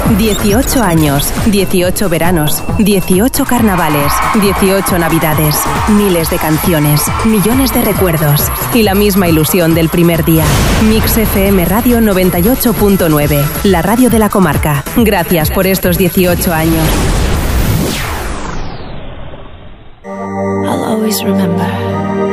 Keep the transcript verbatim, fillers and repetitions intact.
dieciocho años, dieciocho veranos, dieciocho carnavales, dieciocho navidades, miles de canciones, millones de recuerdos y la misma ilusión del primer día. Mix F M Radio noventa y ocho punto nueve, la radio de la comarca. Gracias por estos dieciocho años. I'll always remember